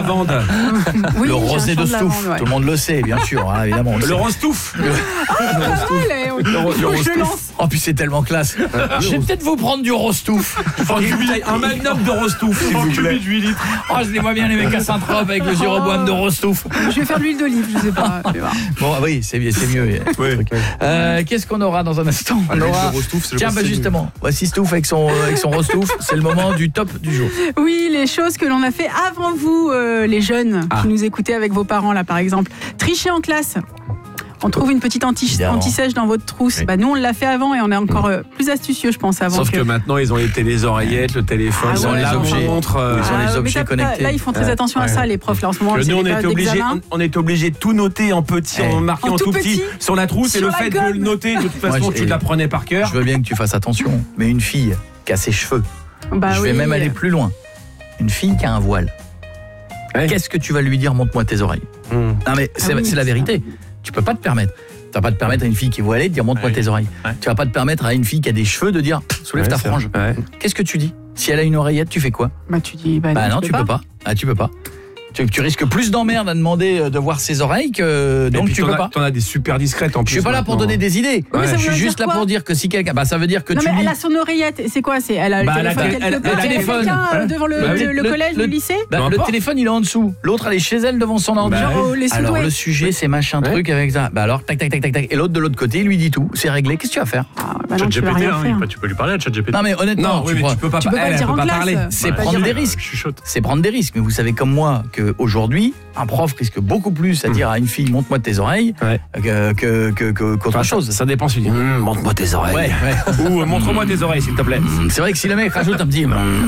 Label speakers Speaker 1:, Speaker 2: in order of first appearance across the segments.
Speaker 1: lavande.
Speaker 2: Oui,
Speaker 3: le
Speaker 2: j'ai un
Speaker 3: rosé
Speaker 2: champ
Speaker 3: de
Speaker 2: lavande,
Speaker 3: Stouff,
Speaker 2: ouais.
Speaker 3: tout le monde le sait, bien sûr, hein, évidemment.
Speaker 1: Le rostouf.
Speaker 2: Allez, je lance.
Speaker 3: Oh, puis c'est tellement classe. Je vais peut-être vous prendre du rostouf.
Speaker 1: Un magnum de rostouf, s'il vous plaît.
Speaker 4: 8 litres.
Speaker 3: Oh, je les vois bien les mecs à Saint-Trope avec le Jéroboam de rostouf.
Speaker 2: Je vais faire de l'huile d'olive, je sais pas. Je vais voir.
Speaker 3: Bon, oui, c'est mieux. Qu'est-ce qu'on aura dans un instant? On aura... Tiens, bah justement, voici Stouff avec son rostouf. C'est le moment du top du jour.
Speaker 2: Oui, les choses que l'on a fait avant vous, les jeunes qui nous écoutaient avec vos parents, là, par exemple. Tricher en classe. On trouve une petite anti-sèche dans votre trousse.
Speaker 1: Oui.
Speaker 2: Bah, nous, on l'a fait avant et on est encore plus astucieux, je pense, avant.
Speaker 1: Sauf que maintenant, ils ont les oreillettes, le téléphone,
Speaker 3: ils ont les objets.
Speaker 1: montre.
Speaker 3: Ils ont les objets connectés.
Speaker 2: Là, ils font très attention à ça, les profs. Là, en ce moment,
Speaker 1: Nous, on était obligé de tout noter en petit, en marqué en tout petit sur la trousse. Et
Speaker 2: Sur
Speaker 1: le
Speaker 2: la
Speaker 1: fait
Speaker 2: gomme.
Speaker 1: de le noter, de toute façon, tu l'apprenais par cœur.
Speaker 3: Je veux bien que tu fasses attention, mais une fille qui a ses cheveux,
Speaker 2: Bah,
Speaker 3: je vais
Speaker 2: oui.
Speaker 3: même aller plus loin. Une fille qui a un voile.
Speaker 1: Ouais.
Speaker 3: Qu'est-ce que tu vas lui dire? Montre-moi tes oreilles. Non mais c'est
Speaker 2: oui,
Speaker 3: c'est la vérité. Tu peux pas te permettre. Tu vas pas te permettre à une fille qui est voilée de dire montre-moi tes oreilles.
Speaker 4: Ouais.
Speaker 3: Tu vas pas te permettre à une fille qui a des cheveux de dire soulève ta frange. Qu'est-ce que tu dis? Si elle a une oreillette, tu fais quoi?
Speaker 2: Bah, tu dis, bah,
Speaker 3: Non, tu peux pas. Ah, tu peux pas. Tu risques plus d'emmerde à demander de voir ses oreilles que donc tu peux pas.
Speaker 1: T'en as des super discrètes en plus.
Speaker 3: Je suis pas là pour donner des idées.
Speaker 2: mais ça
Speaker 3: Je suis
Speaker 2: veut
Speaker 3: juste
Speaker 2: dire
Speaker 3: là
Speaker 2: quoi
Speaker 3: pour dire que si quelqu'un, ça veut dire que
Speaker 2: Non,
Speaker 3: tu
Speaker 2: mais
Speaker 3: lis.
Speaker 2: elle a son oreillette. C'est quoi? Elle a le
Speaker 3: Bah, elle a-
Speaker 2: téléphone
Speaker 3: elle-
Speaker 2: quelque
Speaker 3: elle-
Speaker 2: part.
Speaker 3: elle-
Speaker 2: Il y a
Speaker 3: téléphone.
Speaker 2: quelqu'un devant le collège, le lycée.
Speaker 3: Le téléphone il est en dessous. L'autre elle est chez elle devant son ordi.
Speaker 2: Genre, les
Speaker 3: Alors
Speaker 2: sous-doués.
Speaker 3: le sujet c'est machin truc avec ça. Bah alors tac tac tac tac tac. Et l'autre de l'autre côté il lui dit tout. C'est réglé. Qu'est-ce que tu vas faire?
Speaker 2: Ah, bah non, tu vas
Speaker 4: ChatGPT,
Speaker 2: rien faire.
Speaker 4: tu peux lui parler à ChatGPT.
Speaker 3: Non mais honnêtement,
Speaker 1: Non, oui, mais tu peux pas
Speaker 2: Tu peux pas le
Speaker 1: elle
Speaker 2: dire
Speaker 1: peut
Speaker 2: en
Speaker 1: pas
Speaker 2: classe.
Speaker 1: parler.
Speaker 3: c'est
Speaker 2: Ouais,
Speaker 3: prendre
Speaker 2: dire-
Speaker 3: des risques.
Speaker 4: Chuchote.
Speaker 3: C'est prendre des risques. Mais vous savez comme moi qu'aujourd'hui, un prof risque beaucoup plus à dire à une fille montre-moi tes oreilles qu'autre chose.
Speaker 1: Ça dépend si tu dis montre-moi tes oreilles.
Speaker 3: Ouais.
Speaker 1: Ou montre-moi tes oreilles, s'il te plaît.
Speaker 3: C'est vrai que si le mec rajoute un petit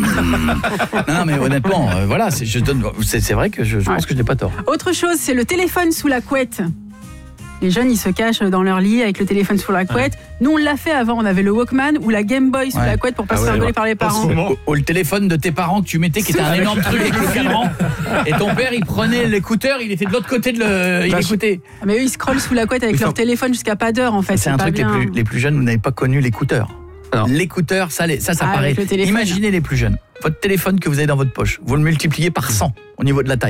Speaker 3: non mais honnêtement, voilà, c'est vrai que je pense que je n'ai pas tort.
Speaker 2: Autre chose, c'est le téléphone sous la couette. Les jeunes, ils se cachent dans leur lit avec le téléphone sous la couette. Nous, on l'a fait avant. On avait le Walkman ou la Game Boy sous la couette pour pas se faire rigoler par les parents.
Speaker 3: Ou le téléphone de tes parents que tu mettais qui était un énorme truc avec le cadran. Et ton père, il prenait l'écouteur, il était de l'autre côté il écoutait.
Speaker 2: Mais eux, ils scrollent sous la couette avec leur téléphone jusqu'à pas d'heure, en fait.
Speaker 3: C'est un
Speaker 2: pas
Speaker 3: truc,
Speaker 2: bien.
Speaker 3: les plus jeunes, vous n'avez pas connu l'écouteur.
Speaker 1: Non.
Speaker 3: L'écouteur, ça paraît.
Speaker 2: avec le téléphone.
Speaker 3: Imaginez les plus jeunes. Votre téléphone que vous avez dans votre poche, vous le multipliez par 100 au niveau de la taille.